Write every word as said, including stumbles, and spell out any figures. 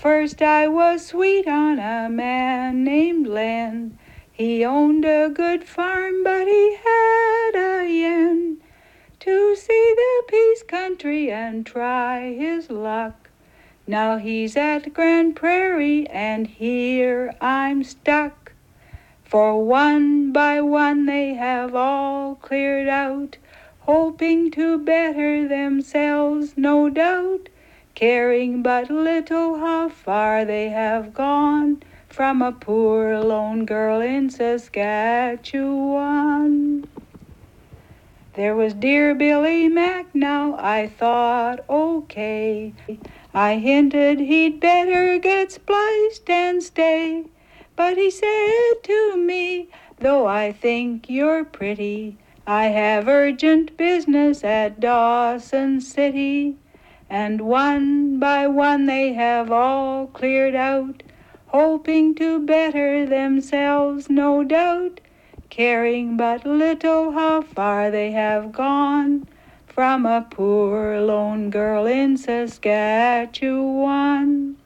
First I was sweet on a man named Len. He owned a good farm, but he had a yen to see the Peace Country and try his luck. Now he's at Grand Prairie, and here I'm stuck. For one by one they have all cleared out, hoping to better themselves, no doubt, caring but little how far they have gone from a poor lone girl in Saskatchewan. There was dear Billy Mack, now I thought, okay. I hinted he'd better get spliced and stay. But he said to me, though I think you're pretty, I have urgent business at Dawson City. And one by one they have all cleared out, hoping to better themselves, no doubt, caring but little how far they have gone from a poor lone girl in Saskatchewan.